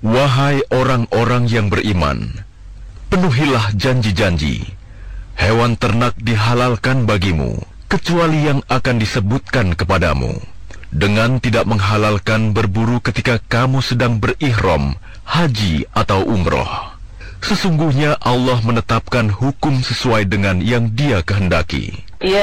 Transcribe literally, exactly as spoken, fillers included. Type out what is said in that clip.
Wahai orang-orang yang beriman, penuhilah janji-janji. Hewan ternak dihalalkan bagimu, kecuali yang akan disebutkan kepadamu, dengan tidak menghalalkan berburu ketika kamu sedang berihram, haji atau umroh. Sesungguhnya Allah menetapkan hukum sesuai dengan yang Dia kehendaki. Ya